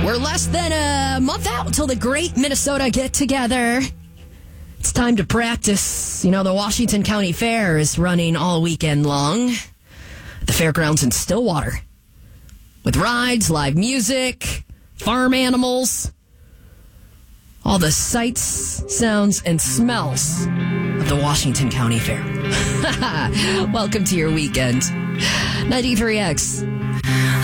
We're less than a month out till the Great Minnesota Get Together. It's time to practice. You know, the Washington County Fair is running all weekend long. The fairgrounds in Stillwater. With rides, live music, farm animals. All the sights, sounds, and smells of the Washington County Fair. Welcome to your weekend. 93X.